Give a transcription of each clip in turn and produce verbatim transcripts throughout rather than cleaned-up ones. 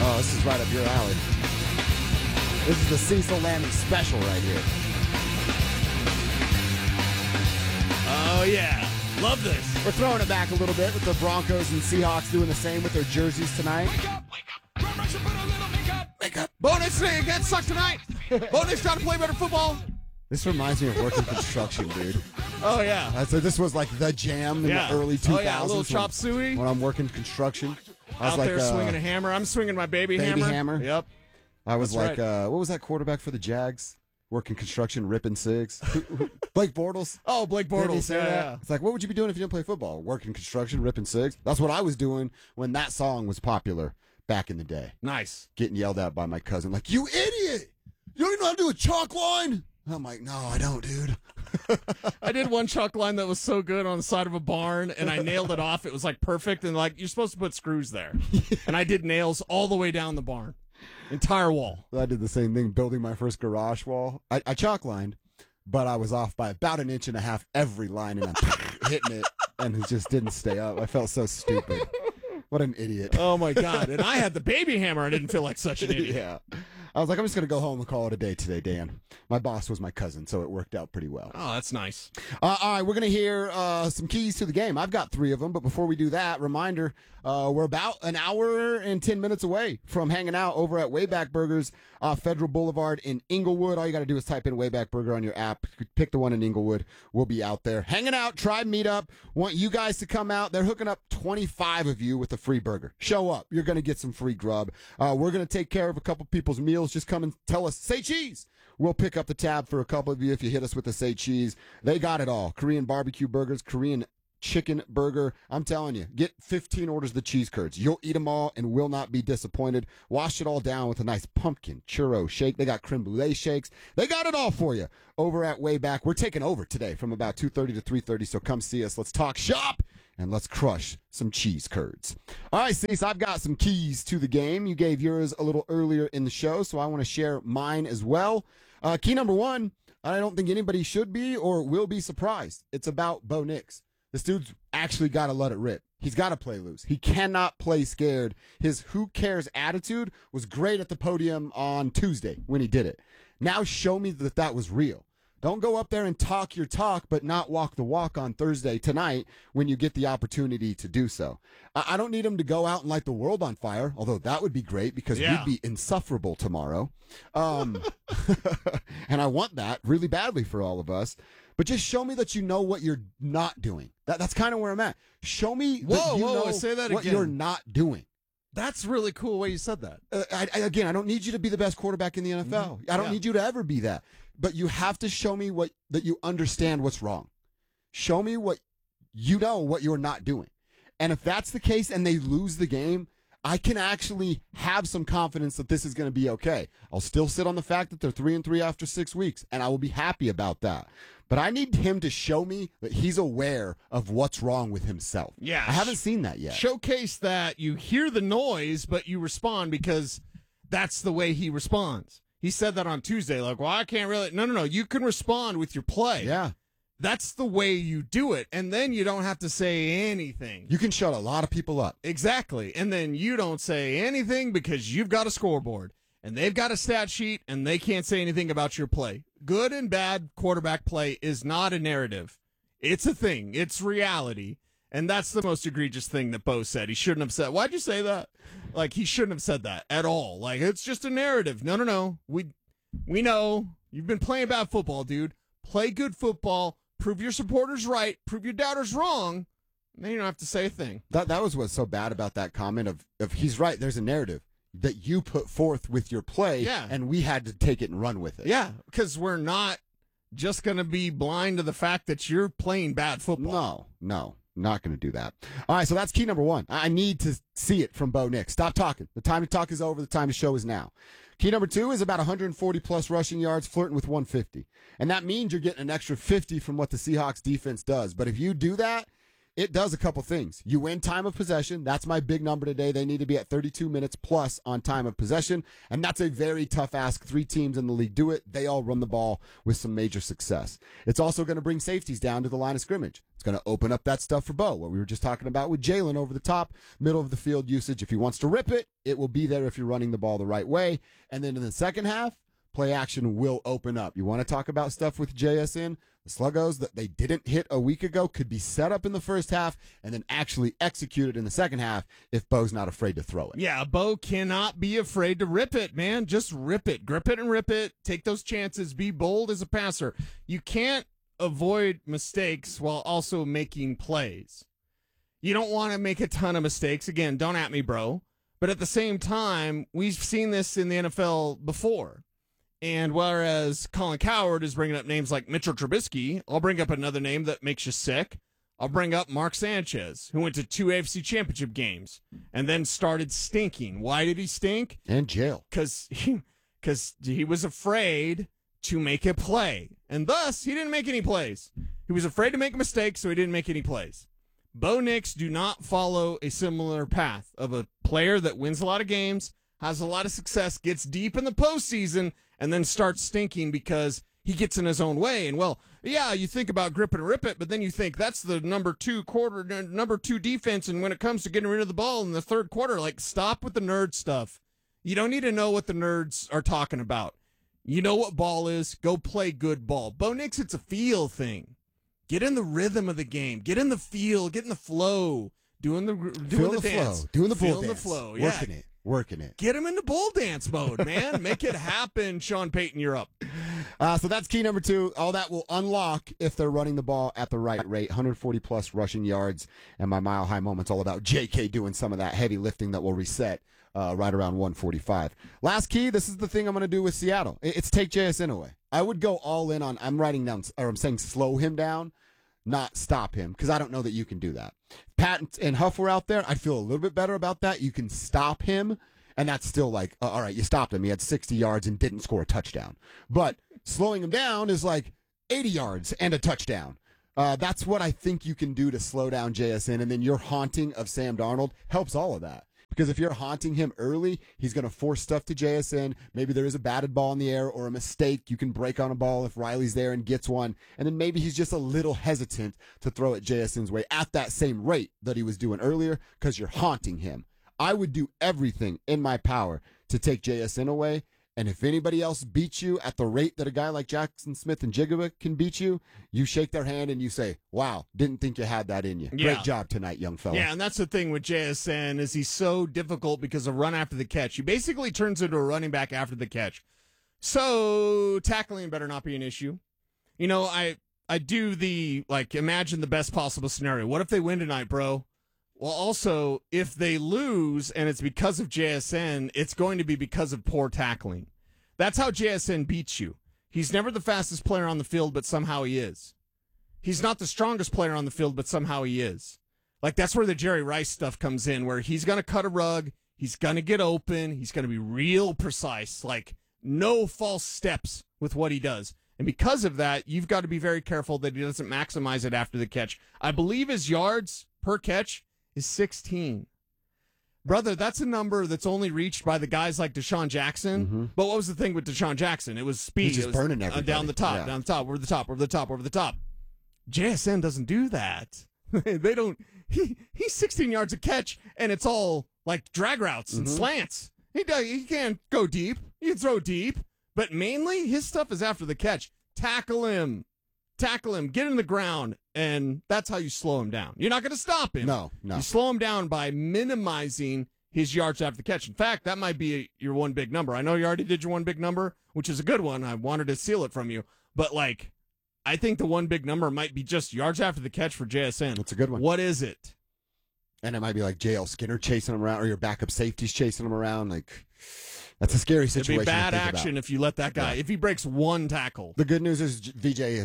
Oh, this is right up your alley. This is the Cecil Lammey special right here. Oh, yeah. Love this. We're throwing it back a little bit with the Broncos and Seahawks doing the same with their jerseys tonight. Wake up, wake up. Run, rush, and put a little makeup. Makeup. Bonus today again. Sucks tonight. Bonus trying to play better football. This reminds me of working construction, dude. Oh, yeah. Uh, so this was like the jam in Yeah. the early two thousands. Oh, yeah. A little chop suey. When I'm working construction. I was Out like, there uh, swinging a hammer. I'm swinging my baby, baby hammer. hammer. Yep. I was That's like, uh, what was that quarterback for the Jags? Working construction, ripping cigs. Blake Bortles. Oh, Blake Didn't he Bortles. say Yeah, that? yeah. It's like, what would you be doing if you didn't play football? Working construction, ripping cigs. That's what I was doing when that song was popular back in the day. Nice. Getting yelled at by my cousin, like, you idiot! You don't even know how to do a chalk line? And I'm like, no, I don't, dude. I did one chalk line that was so good on the side of a barn, and I nailed it off. It was like perfect, and like you're supposed to put screws there. And I did nails all the way down the barn, entire wall. I did the same thing building my first garage wall. I, I chalk lined, but I was off by about an inch and a half every line, and I'm hitting it, and it just didn't stay up. I felt so stupid. What an idiot. Oh my god! And I had the baby hammer. I didn't feel like such an idiot. Yeah. I was like, I'm just going to go home and call it a day today, Dan. My boss was my cousin, so it worked out pretty well. Oh, that's nice. Uh, all right, we're going to hear uh, some keys to the game. I've got three of them, but before we do that, reminder, uh, we're about an hour and ten minutes away from hanging out over at Wayback Burgers off Federal Boulevard in Inglewood. All you got to do is type in Wayback Burger on your app. Pick the one in Inglewood. We'll be out there hanging out, tribe meetup. Want you guys to come out. They're hooking up twenty-five of you with a free burger. Show up. You're going to get some free grub. Uh, we're going to take care of a couple people's meals. Just come and tell us, say cheese. We'll pick up the tab for a couple of you if you hit us with the say cheese. They got it all. Korean barbecue burgers, Korean chicken burger. I'm telling you, get fifteen orders of the cheese curds. You'll eat them all and will not be disappointed. Wash it all down with a nice pumpkin churro shake. They got creme brulee shakes. They got it all for you over at Wayback. We're taking over today from about two thirty to three thirty, so come see us. Let's talk shop and let's crush some cheese curds. All right, Cease, I've got some keys to the game. You gave yours a little earlier in the show, so I want to share mine as well. Uh, key number one, I don't think anybody should be or will be surprised. It's about Bo Nix. This dude's actually got to let it rip. He's got to play loose. He cannot play scared. His who cares attitude was great at the podium on Tuesday when he did it. Now show me that that was real. Don't go up there and talk your talk, but not walk the walk on Thursday tonight when you get the opportunity to do so. I, I don't need him to go out and light the world on fire, although that would be great because Yeah. we'd be insufferable tomorrow. Um, and I want that really badly for all of us. But just show me that you know what you're not doing. That, that's kind of where I'm at. Show me Whoa, that you whoa, know say that what again. you're not doing. That's really cool way you said that. Uh, I, I, again, I don't need you to be the best quarterback in the N F L. Mm-hmm. I don't Yeah. need you to ever be that. But you have to show me what that you understand what's wrong. Show me what you know what you're not doing. And if that's the case and they lose the game, I can actually have some confidence that this is going to be okay. I'll still sit on the fact that they're three and three after six weeks, and I will be happy about that. But I need him to show me that he's aware of what's wrong with himself. Yeah. I haven't seen that yet. Showcase that you hear the noise, but you respond because that's the way he responds. He said that on Tuesday, like, well, I can't really. No, no, no. You can respond with your play. Yeah. That's the way you do it. And then you don't have to say anything. You can shut a lot of people up. Exactly. And then you don't say anything because you've got a scoreboard and they've got a stat sheet and they can't say anything about your play. Good and bad quarterback play is not a narrative. It's a thing. It's reality. And that's the most egregious thing that Bo said. He shouldn't have said, why'd you say that? Like, he shouldn't have said that at all. Like, it's just a narrative. No, no, no. We, we know you've been playing bad football, dude. Play good football. Prove your supporters right. Prove your doubters wrong. And then you don't have to say a thing. That that was what's so bad about that comment of, of he's right, there's a narrative that you put forth with your play, Yeah. and we had to take it and run with it. Yeah, because we're not just going to be blind to the fact that you're playing bad football. No, no, not going to do that. All right, so that's key number one. I need to see it from Bo Nix. Stop talking. The time to talk is over. The time to show is now. Key number two is about one hundred forty plus rushing yards, flirting with one fifty. And that means you're getting an extra fifty from what the Seahawks defense does. But if you do that, it does a couple things. You win time of possession. That's my big number today. They need to be at thirty-two minutes plus on time of possession, and that's a very tough ask. Three teams in the league do it. They all run the ball with some major success. It's also going to bring safeties down to the line of scrimmage. It's going to open up that stuff for Bo, what we were just talking about with Jalen over the top, middle of the field usage. If he wants to rip it, it will be there if you're running the ball the right way. And then in the second half, play action will open up. You want to talk about stuff with J S N? The sluggos that they didn't hit a week ago could be set up in the first half and then actually executed in the second half if Bo's not afraid to throw it. Yeah, Bo cannot be afraid to rip it, man. Just rip it. Grip it and rip it. Take those chances. Be bold as a passer. You can't avoid mistakes while also making plays. You don't want to make a ton of mistakes. Again, don't at me, bro. But at the same time, we've seen this in the N F L before. And whereas Colin Cowherd is bringing up names like Mitchell Trubisky, I'll bring up another name that makes you sick. I'll bring up Mark Sanchez, who went to two A F C championship games and then started stinking. Why did he stink? And jail. Because he, cause he was afraid to make a play. And thus, he didn't make any plays. He was afraid to make a mistake, so he didn't make any plays. Bo Nix do not follow a similar path of a player that wins a lot of games, has a lot of success, gets deep in the postseason, and then starts stinking because he gets in his own way. And, well, yeah, you think about grip it and rip it, but then you think that's the number two quarter, number two defense, and when it comes to getting rid of the ball in the third quarter, like, stop with the nerd stuff. You don't need to know what the nerds are talking about. You know what ball is. Go play good ball. Bo Nix, it's a feel thing. Get in the rhythm of the game. Get in the feel. Get in the flow. Doing the doing Feel the, the dance. flow. Doing the bull Feeling dance. the flow. Yeah. Working it. Working it. Get him into bull dance mode, man. Make it happen, Sean Payton. You're up. Uh, so that's key number two. All that will unlock if they're running the ball at the right rate. one hundred forty plus rushing yards. And my mile high moment's all about J K doing some of that heavy lifting that will reset uh, right around one forty-five. Last key, this is the thing I'm going to do with Seattle. It's take J S N away. I would go all in on, I'm writing down, or I'm saying slow him down, not stop him, because I don't know that you can do that. Pat and Huff were out there. I'd feel a little bit better about that. You can stop him, and that's still like, uh, all right, you stopped him. He had sixty yards and didn't score a touchdown. But slowing him down is like eighty yards and a touchdown. Uh, that's what I think you can do to slow down J S N, and then your haunting of Sam Darnold helps all of that. Because if you're haunting him early, he's going to force stuff to J S N. Maybe there is a batted ball in the air or a mistake. You can break on a ball if Riley's there and gets one. And then maybe he's just a little hesitant to throw it J S N's way at that same rate that he was doing earlier because you're haunting him. I would do everything in my power to take J S N away. And if anybody else beats you at the rate that a guy like Jackson Smith and Jigaba can beat you, you shake their hand and you say, wow, didn't think you had that in you. Yeah. Great job tonight, young fella. Yeah, and that's the thing with J S N is he's so difficult because of run after the catch. He basically turns into a running back after the catch. So tackling better not be an issue. You know, I I do the, like, imagine the best possible scenario. What if they win tonight, bro? Well, also, if they lose and it's because of J S N, it's going to be because of poor tackling. That's how J S N beats you. He's never the fastest player on the field, but somehow he is. He's not the strongest player on the field, but somehow he is. Like, that's where the Jerry Rice stuff comes in, where he's going to cut a rug, he's going to get open, he's going to be real precise, like no false steps with what he does. And because of that, you've got to be very careful that he doesn't maximize it after the catch. I believe his yards per catch is sixteen. Brother, that's a number that's only reached by the guys like Deshaun Jackson. Mm-hmm. But what was the thing with Deshaun Jackson? It was speed. He's just it was, burning uh, everybody. down the top, Yeah. down the top, over the top, over the top, over the top. J S N doesn't do that. They don't. He he's sixteen yards a catch, and it's all like drag routes and Mm-hmm. slants. He does. He can't go deep. He can throw deep, but mainly his stuff is after the catch. Tackle him. Tackle him, get him in the ground, and that's how you slow him down. You're not going to stop him. No, no. You slow him down by minimizing his yards after the catch. In fact, that might be your one big number. I know you already did your one big number, which is a good one. I wanted to steal it from you. But, like, I think the one big number might be just yards after the catch for J S N. That's a good one. What is it? And it might be like J L Skinner chasing him around, or your backup safeties chasing him around. Like, that's a scary It'd situation. be bad to think action about. if you let that guy, Yeah. if he breaks one tackle. The good news is V J has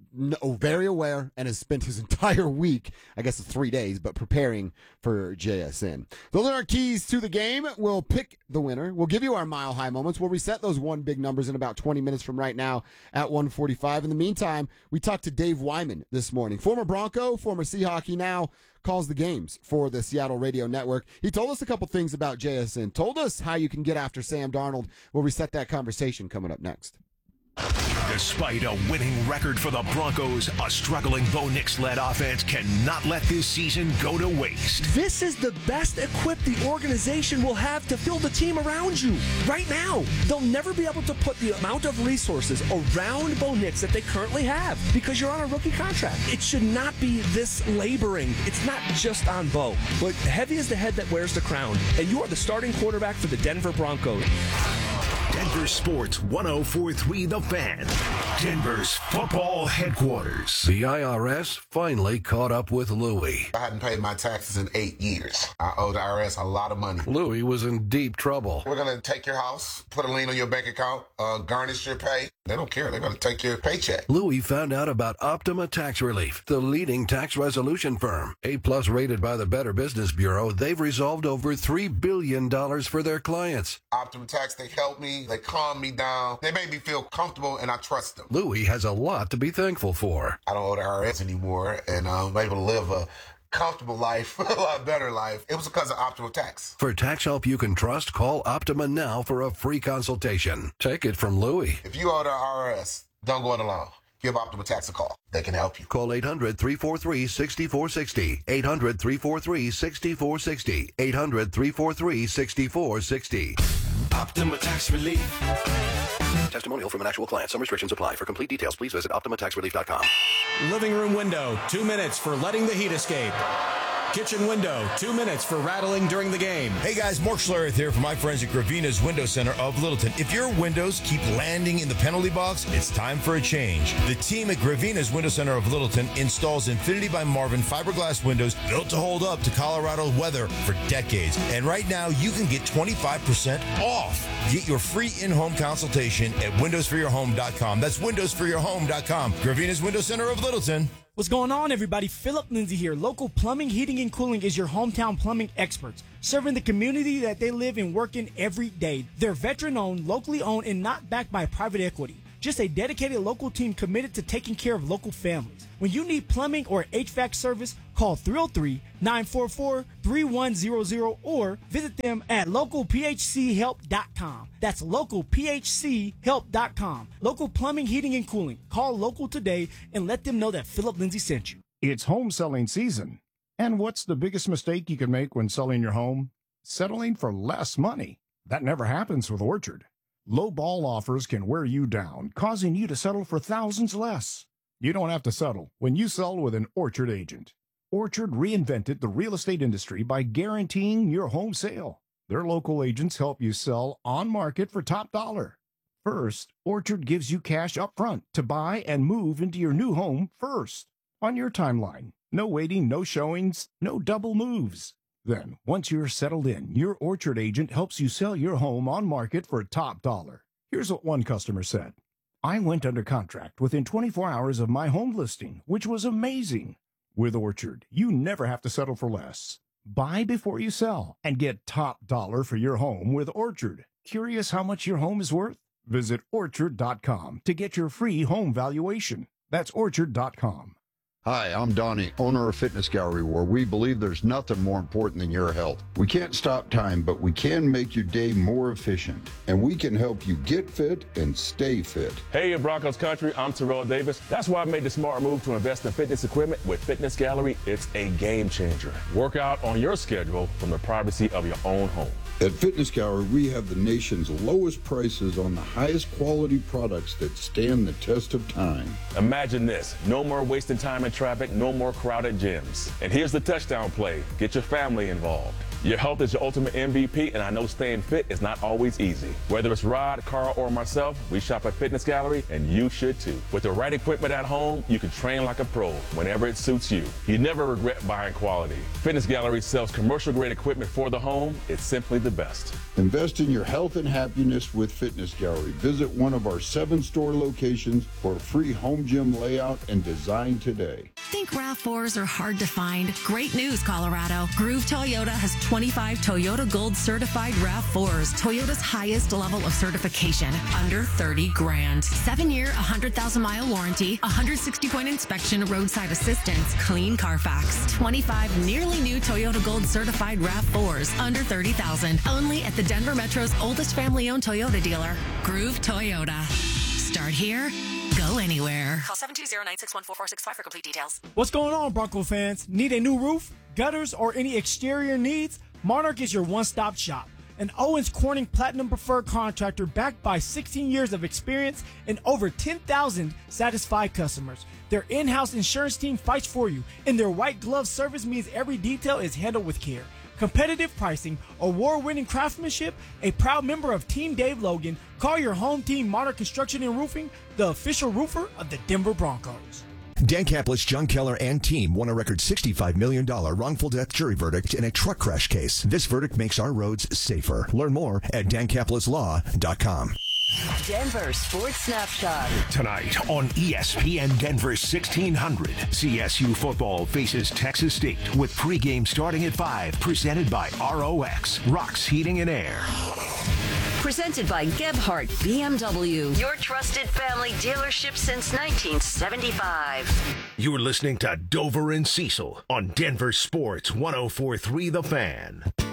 no, very aware and has spent his entire week, I guess it's three days, but preparing for J S N. Those are our keys to the game. We'll pick the winner. We'll give you our mile high moments. We'll reset those one big numbers in about twenty minutes from right now at one forty-five. In the meantime, we talked to Dave Wyman this morning. Former Bronco, former Seahawk. He now calls the games for the Seattle Radio Network. He told us a couple things about J S N, told us how you can get after Sam Darnold. We'll reset that conversation coming up next. Despite a winning record for the Broncos, a struggling Bo Nix-led offense cannot let this season go to waste. This is the best equipped the organization will have to fill the team around you. Right now, they'll never be able to put the amount of resources around Bo Nix that they currently have because you're on a rookie contract. It should not be this laboring. It's not just on Bo, but heavy is the head that wears the crown, and you are the starting quarterback for the Denver Broncos. Denver Sports one oh four point three The Fan, Denver's football headquarters. The I R S finally caught up with Louie. I hadn't paid my taxes in eight years. I owe the I R S a lot of money. Louie was in deep trouble. We're going to take your house, put a lien on your bank account, uh, garnish your pay. They don't care. They're going to take your paycheck. Louie found out about Optima Tax Relief, the leading tax resolution firm. A-plus rated by the Better Business Bureau, they've resolved over three billion dollars for their clients. Optima Tax, they helped me. They calmed me down. They made me feel comfortable, and I trust them. Louie has a lot to be thankful for. I don't owe the I R S anymore, and I'm able to live a comfortable life, a lot better life. It was because of Optima Tax. For tax help you can trust, call Optima now for a free consultation. Take it from Louie. If you owe the I R S, don't go it alone. Give Optima Tax a call. They can help you. Call eight hundred, three four three, six four six zero. eight hundred, three four three, six four six zero. eight hundred, three four three, six four six zero. Optima Tax Relief. Testimonial from an actual client. Some restrictions apply. For complete details, please visit optima tax relief dot com. Living room window, two minutes for letting the heat escape. Kitchen window, two minutes for rattling during the game. Hey guys, Mark Schlereth here from my friends at Gravina's Window Center of Littleton. If your windows keep landing in the penalty box, it's time for a change. The team at Gravina's Window Center of Littleton installs Infinity by Marvin fiberglass windows built to hold up to Colorado weather for decades. And right now, you can get twenty-five percent off. Get your free in-home consultation at windows for your home dot com. That's windows for your home dot com. Gravina's Window Center of Littleton. What's going on, everybody? Philip Lindsay here. Local Plumbing, Heating, and Cooling is your hometown plumbing experts, serving the community that they live and work in every day. They're veteran-owned, locally owned, and not backed by private equity. Just a dedicated local team committed to taking care of local families. When you need plumbing or H V A C service, call three oh three, nine four four, three one zero zero or visit them at local p h c help dot com. That's local p h c help dot com. Local Plumbing, Heating, and Cooling. Call local today and let them know that Philip Lindsay sent you. It's home selling season. And what's the biggest mistake you can make when selling your home? Settling for less money. That never happens with Orchard. Low ball offers can wear you down, causing you to settle for thousands less. You don't have to settle when you sell with an Orchard agent. Orchard reinvented the real estate industry by guaranteeing your home sale. Their local agents help you sell on market for top dollar. First, Orchard gives you cash up front to buy and move into your new home first. On your timeline. No waiting, no showings, no double moves. Then, once you're settled in, your Orchard agent helps you sell your home on market for top dollar. Here's what one customer said. I went under contract within twenty-four hours of my home listing, which was amazing. With Orchard, you never have to settle for less. Buy before you sell and get top dollar for your home with Orchard. Curious how much your home is worth? Visit orchard dot com to get your free home valuation. That's orchard dot com. Hi, I'm Donnie, owner of Fitness Gallery, where we believe there's nothing more important than your health. We can't stop time, but we can make your day more efficient, and we can help you get fit and stay fit. Hey, Broncos country, I'm Terrell Davis. That's why I made the smart move to invest in fitness equipment with Fitness Gallery. It's a game changer. Work out on your schedule from the privacy of your own home. At Fitness Gallery, we have the nation's lowest prices on the highest quality products that stand the test of time. Imagine this, no more wasting time in traffic, no more crowded gyms. And here's the touchdown play. Get your family involved. Your health is your ultimate M V P, and I know staying fit is not always easy. Whether it's Rod, Carl, or myself, we shop at Fitness Gallery, and you should too. With the right equipment at home, you can train like a pro whenever it suits you. You never regret buying quality. Fitness Gallery sells commercial-grade equipment for the home. It's simply the best. Invest in your health and happiness with Fitness Gallery. Visit one of our seven store locations for a free home gym layout and design today. Think RAV fours are hard to find? Great news, Colorado. Groove Toyota has twenty-five Toyota Gold certified RAV fours, Toyota's highest level of certification, under thirty grand. Seven year, one hundred thousand mile warranty, one hundred sixty point inspection, roadside assistance, clean Carfax. twenty-five nearly new Toyota Gold certified RAV fours, under thirty thousand. Only at the Denver Metro's oldest family-owned Toyota dealer, Groove Toyota. Start here, go anywhere. Call seven two zero, nine six one, four four six five for complete details. What's going on, Bronco fans? Need a new roof, gutters, or any exterior needs? Monarch is your one-stop shop. An Owens Corning Platinum Preferred contractor backed by sixteen years of experience and over ten thousand satisfied customers. Their in-house insurance team fights for you, and their white glove service means every detail is handled with care. Competitive pricing, award-winning craftsmanship, a proud member of Team Dave Logan. Call your home team, Monarch Construction and Roofing, the official roofer of the Denver Broncos. Dan Caplis, John Keller, and team won a record sixty-five million dollars wrongful death jury verdict in a truck crash case. This verdict makes our roads safer. Learn more at dan caplis law dot com. Denver Sports Snapshot. Tonight on E S P N Denver sixteen hundred, C S U football faces Texas State with pregame starting at five, presented by R O X, Rocks Heating and Air. Presented by Gebhardt B M W, your trusted family dealership since nineteen seventy-five. You're listening to Dover and Cecil on Denver Sports one oh four point three The Fan.